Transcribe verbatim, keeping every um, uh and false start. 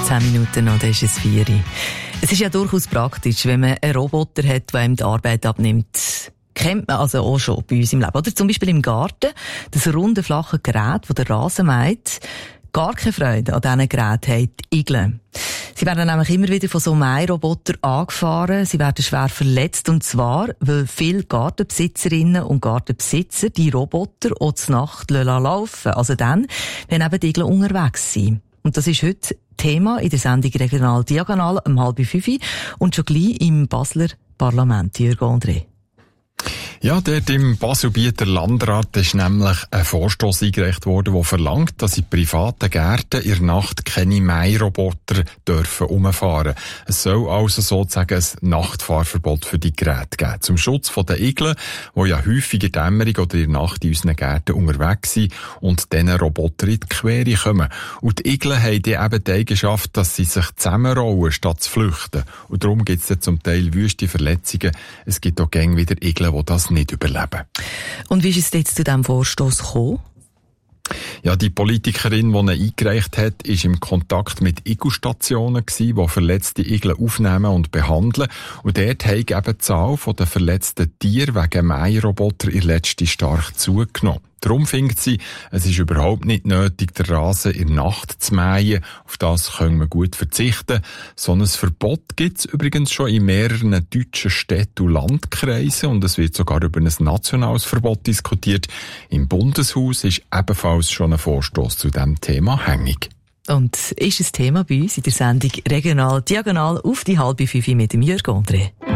Zehn Minuten noch, dann ist es vier. Es ist ja durchaus praktisch, wenn man einen Roboter hat, der einem die Arbeit abnimmt. Kennt man also auch schon bei uns im Leben. Oder zum Beispiel im Garten, das runde, flache Gerät, das der Rasen mäht. Gar keine Freude an diesen Geräten haben die Igel. Sie werden nämlich immer wieder von so Mährobotern angefahren. Sie werden schwer verletzt. Und zwar, weil viele Gartenbesitzerinnen und Gartenbesitzer die Roboter auch zur Nacht laufen. Also dann, wenn eben die Igel unterwegs sind. Und das ist heute Thema in der Sendung Regional Diagonal um halb fünf und schon gleich im Basler Parlament. Jürg André. Ja, dort im Baselbieter Landrat ist nämlich ein Vorstoss eingereicht worden, der verlangt, dass in privaten Gärten in der Nacht keine Mähroboter dürfen rumfahren. Es soll also sozusagen ein Nachtfahrverbot für die Geräte geben. Zum Schutz der Igel, die ja häufig in der Dämmerung oder in der Nacht in unseren Gärten unterwegs sind und diesen Roboter in die Quere kommen. Und die Igel haben die eben die Eigenschaft, dass sie sich zusammenrollen, statt zu flüchten. Und darum gibt es dann zum Teil wüste Verletzungen. Es gibt auch gäng wieder Igel, die das nicht überleben. Und wie ist es jetzt zu diesem Vorstoss gekommen? Ja, die Politikerin, die ihn eingereicht hat, war im Kontakt mit Igelstationen, die verletzte Igel aufnehmen und behandeln. Und dort hat eben die Zahl der verletzten Tiere wegen Mähroboter in letzter stark zugenommen. Darum findet sie, es ist überhaupt nicht nötig, den Rasen in der Nacht zu mähen. Auf das können wir gut verzichten. So ein Verbot gibt es übrigens schon in mehreren deutschen Städten und Landkreisen und es wird sogar über ein nationales Verbot diskutiert. Im Bundeshaus ist ebenfalls schon ein Vorstoss zu diesem Thema hängig. Und ist ein Thema bei uns in der Sendung Regional Diagonal auf die halbe fünf mit dem Jürg André.